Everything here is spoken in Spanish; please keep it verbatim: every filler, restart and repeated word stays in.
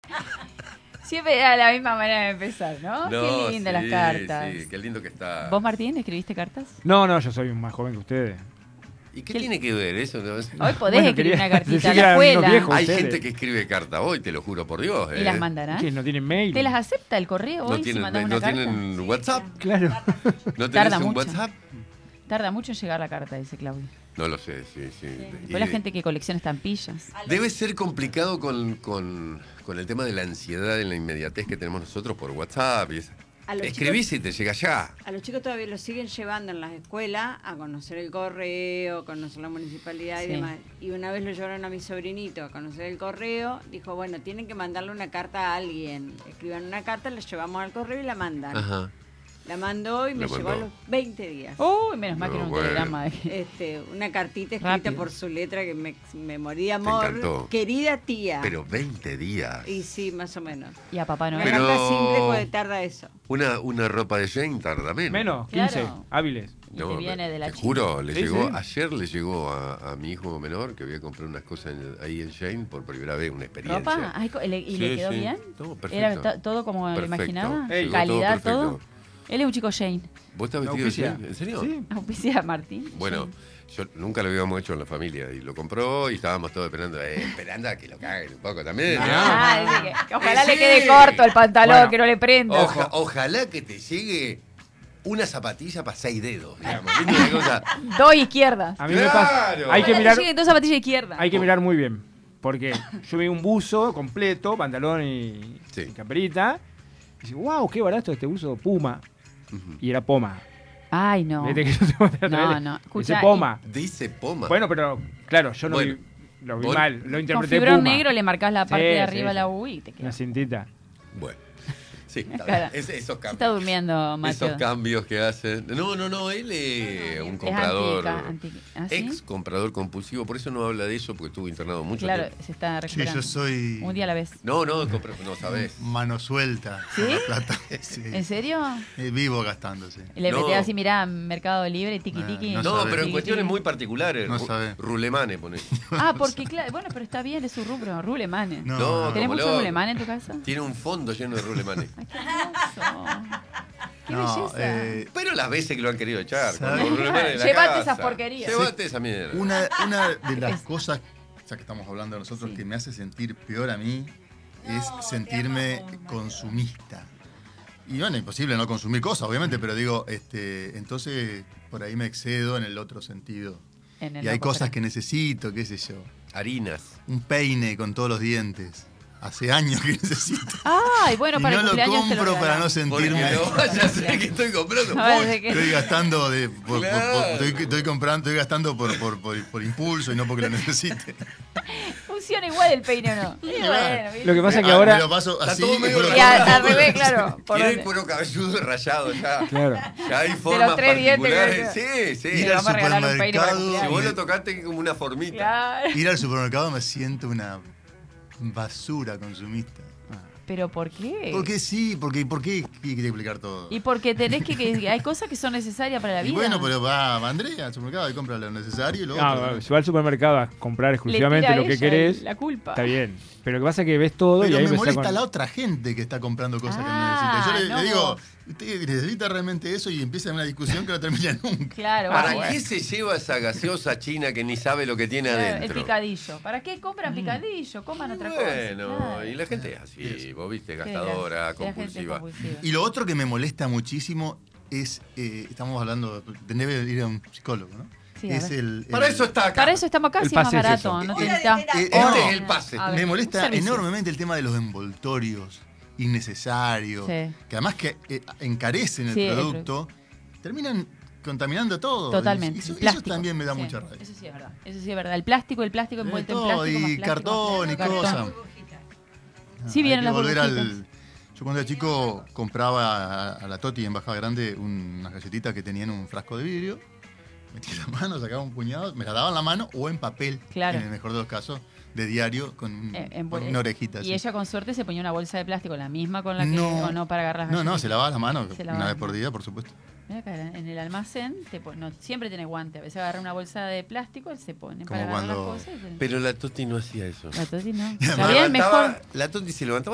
Siempre era la misma manera de empezar, ¿no? No, Qué lindas sí, las cartas. Sí, qué lindo que está. ¿Vos, Martín, escribiste cartas? No, no, yo soy más joven que ustedes. ¿Y qué ¿Qué- tiene que ver eso? No? Hoy podés Bueno, escribir quería una cartita decir a que la eran unos escuela. viejos. Hay ustedes. gente que escribe carta hoy, te lo juro por Dios. ¿Y ¿eh? las mandarán? ¿Qué? ¿No tienen mail? ¿Te las acepta el correo No hoy si tienen, mandás no una carta? tienen WhatsApp. Claro. ¿No tenés Tarda un mucho. WhatsApp? Tarda mucho en llegar la carta, dice Claudia. No lo sé, sí, sí. Y Después la gente que colecciona estampillas. Debe ser complicado con, con, con el tema de la ansiedad en la inmediatez que tenemos nosotros por WhatsApp. Y esa- A los Escribís chicos- y te llega ya. A los chicos todavía los siguen llevando en las escuelas a conocer el correo, conocer la municipalidad y Sí. demás. Y una vez lo llevaron a mi sobrinito a conocer el correo, dijo, bueno, tienen que mandarle una carta a alguien. Escriban una carta, la llevamos al correo y la mandan. Ajá. La mandó y me La llegó a mandó. los veinte días. Uy, menos mal que No, era un bueno. telegrama. de- Este, una cartita escrita Rápido. por su letra que me, me moría de Te amor. encantó. Querida tía. Pero veinte días. Y sí, más o menos. Y a Papá Una Noel. Pero- carta simple puede tarda eso. Una, una ropa de Jane tarda menos. Menos, Claro. quince, hábiles. Y te viene de la te China. juro, le Sí, llegó, sí. ayer le llegó a, a mi hijo menor que había comprado unas cosas en- ahí en Jane por primera vez, una experiencia. ¿Ropa? Ay, co- ¿le- ¿Y Sí, le quedó sí. bien? Todo perfecto. ¿Era to- todo como lo Perfecto. imaginaba? Ey. Llegó ¿Calidad, todo todo? perfecto. Él es un chico Jane. ¿Vos estás ¿La vestido de auspicia? Jane? ¿En serio? Sí. Auspicia a Martín. Bueno, yo nunca lo habíamos hecho en la familia y lo compró y estábamos todos esperando, eh, esperando a que lo caguen un poco también. ¿no? Ah, dice que, que ojalá Sí. le quede corto el pantalón, Bueno. que no le prenda. Oja- ojalá que te llegue una zapatilla para seis dedos, digamos. ¿Viste una cosa? Dos izquierdas. A mí me pasa. Claro. Hay que Ojalá mirar, le lleguen dos zapatillas izquierdas. hay que mirar muy bien. Porque yo vi un buzo completo, pantalón y, Sí. y caperita. Y digo, wow, qué barato este buzo, Puma. Ujú. Y era Poma. Ay, no. Viste que yo te mostré otra No, vez. no. Dice Escuchá, Poma. Dice Poma. Bueno, pero claro, yo no Bueno, vi, lo vi vos- mal, lo Con interpreté fibrón Puma. negro le marcás la parte Sí, de arriba sí, la sí. U y te queda. Una cintita. Bueno. Sí, está Cara, bien. Es- esos Se está cambios. durmiendo, Mateo. Esos cambios que hacen. No, no, no, él es un Es comprador. antica, antica. ¿Ah, sí? Ex comprador compulsivo, por eso no habla de eso, porque estuvo internado mucho Claro, tiempo. se está Sí, recuperando. yo soy Un día a la vez. No, no, compra- no sabés. mano suelta. ¿Sí? con La plata. Sí. ¿En serio? Eh, Vivo gastando, sí. Y le No. metés así, mirá, Mercado Libre, tiki No, tiki. no No, sabés. pero en Tiki, cuestiones tiki. muy particulares. No Ru- sabés. Rulemane, pone. Ah, porque claro, bueno, pero está bien, es su rubro, Rulemane. No, No, ¿Tenés como mucho loco. Rulemane en tu casa? Tiene un fondo lleno de Rulemane. Ay, qué hermoso. Qué no, belleza. eh, Pero las veces que lo han querido echar. ¿Sabes? con los Rulemane en la Llévate casa. esas porquerías. Llévate esa mierda. una, una de las cosas, ya que estamos hablando de nosotros, que me hace sentir peor a mí es sentirme consumista. Y bueno, imposible no consumir cosas, obviamente, pero digo, este, entonces por ahí me excedo en el otro sentido. En el Y hay loco cosas será. que necesito, qué sé yo. Harinas. Un peine con todos los dientes. Hace años que necesito. Ay, bueno, y para no el lo cumpleaños te lo compro para no regalamos. Porque sentirme... no vaya a ser que estoy comprando. A ver, mucho. ¿de qué? Estoy gastando de, por- por- Claro. por- estoy, estoy comprando, estoy gastando por, por, por, por impulso y no porque lo necesite. Funciona igual el peine o no. Y bueno, Lo que pasa es que Ah, ahora. me lo paso Está así. todo medio por- Y al, al revés, claro. ¿Por Tiene el dónde? cuero cabelludo rayado ya. Claro. Ya hay formas tres dientes particulares. que- Sí, sí. Le Ir al vamos a regalar un peine para el supermercado. Si cumpleaños. vos lo tocaste como una formita. Claro. Ir al supermercado me siento una basura consumista. ¿Pero por qué? Porque sí, porque ¿por qué hay que explicar todo? Y porque tenés que, que hay cosas que son necesarias para la Y vida. bueno, pero va, va Andrea al supermercado y compra lo necesario y lo No, otro. si va al supermercado a comprar Le exclusivamente tira lo que ella querés, la culpa. está bien. Pero lo que pasa es que ves todo y Pero ahí me ves molesta la otra gente que está comprando cosas Ah, que no necesita. Yo le, no le digo, vos. usted necesita realmente eso y empieza una discusión que no termina nunca. Claro, ¿Para bueno. qué se lleva esa gaseosa china que ni sabe lo que tiene Claro, el adentro? picadillo. ¿Para qué compran picadillo? Coman otra cosa. Bueno, Claro. y la gente es así, vos viste, Sí, gastadora, la- la gente es compulsiva. compulsiva. Y lo otro que me molesta muchísimo es, eh, estamos hablando, debe ir a un psicólogo, ¿no? Sí, a es ver. el, el- Para eso está acá. Para eso estamos acá, El si es más pase es barato. eso. No Hora de necesitas- terapia. Eh, Este no, es el pase. A ver, me molesta servicios. enormemente el tema de los envoltorios innecesarios, Sí. que además que eh, encarecen el Sí, el producto, terminan contaminando todo. Totalmente. Y Eso, eso Plástico. también me da Sí, mucha rabia. Eso sí es verdad. Eso sí es verdad. El plástico, el plástico De envuelto en todo, plástico. más y plástico, cartón y más plástico. cosas. Sí, Hay vienen que las volver burbujitas. al. Yo cuando era chico compraba a, a la Toti en Baja Grande unas galletitas que tenían un frasco de vidrio. Metía la mano, sacaba un puñado, me la daban en la mano o en papel, Claro. en el mejor de los casos, de diario, con, un- Eh, en- con una orejita. Y así. ella con suerte se ponía una bolsa de plástico, la misma con la que No. o no para agarrar las No, no, galletitas. se lavaba la mano Se una lavaba vez las por manos. día, por supuesto. Mira acá, en el almacén te pon- no, siempre tiene guante. A veces agarra una bolsa de plástico, él se pone Como para agarrar cuando- las cosas. y se- Pero la Toti no hacía eso. La Toti no. Y Está además bien, Levantaba- mejor. La Toti se levantaba